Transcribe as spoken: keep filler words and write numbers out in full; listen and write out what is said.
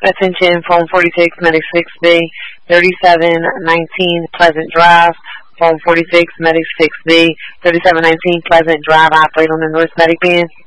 Attention, phone forty-six, Medic six B, thirty-seven nineteen Pleasant Drive. Phone forty-six, Medic six B, thirty-seven nineteen Pleasant Drive. Operate on the North Medic band.